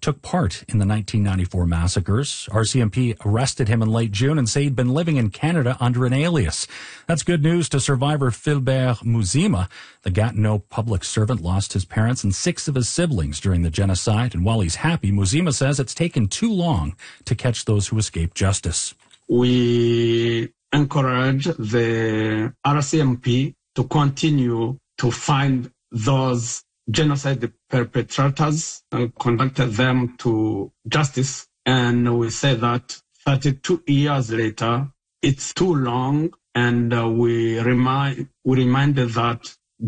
took part in the 1994 massacres. RCMP arrested him in late June and say he'd been living in Canada under an alias. That's good news to survivor Philbert Muzima. The Gatineau public servant lost his parents and 6 of his siblings during the genocide. And while he's happy, Muzima says it's taken too long to catch those who escaped justice. We encourage the RCMP to continue to find those genocide perpetrators and conduct them to justice. And we say that 32 years later, it's too long. And we remind that